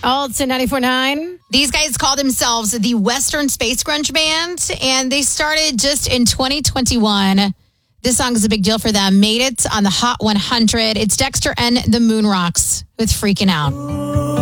Oh, it's a 94.9. These guys call themselves the Western Space Grunge Band, and they started just in 2021. This song is a big deal for them. Made it on the Hot 100. It's Dexter and the Moon Rocks with Freaking Out.